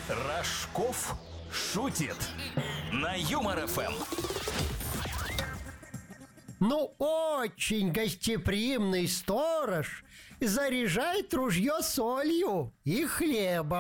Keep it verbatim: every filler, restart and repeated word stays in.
Рожков шутит на Юмор ФМ. Ну, очень гостеприимный сторож заряжает ружье солью и хлебом.